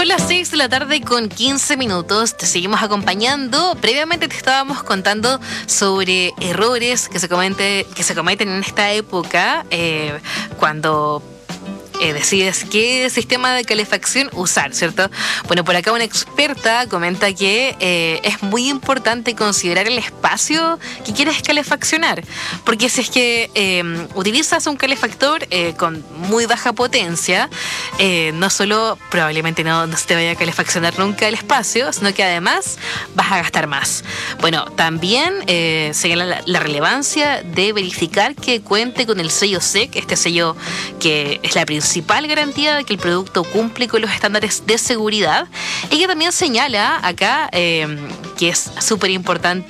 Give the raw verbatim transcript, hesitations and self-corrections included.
Son las seis de la tarde con quince minutos, te seguimos acompañando. Previamente te estábamos contando sobre errores que se, comete, que se cometen en esta época eh, cuando... Eh, decides qué sistema de calefacción usar, ¿cierto? Bueno, por acá una experta comenta que eh, es muy importante considerar el espacio que quieres calefaccionar, porque si es que eh, utilizas un calefactor eh, con muy baja potencia, eh, no solo probablemente no, no se te vaya a calefaccionar nunca el espacio, sino que además vas a gastar más. Bueno, también eh, señala la, la relevancia de verificar que cuente con el sello S E C, este sello que es la principal principal garantía de que el producto cumple con los estándares de seguridad. Ella también señala acá eh, que es súper importante